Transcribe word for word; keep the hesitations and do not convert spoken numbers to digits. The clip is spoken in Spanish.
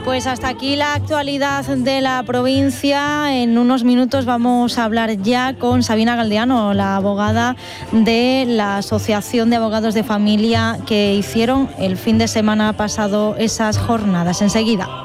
Pues hasta aquí la actualidad de la provincia. En unos minutos vamos a hablar ya con Sabina Galdeano, la abogada de la Asociación de Abogados de Familia que hicieron el fin de semana pasado esas jornadas. Enseguida.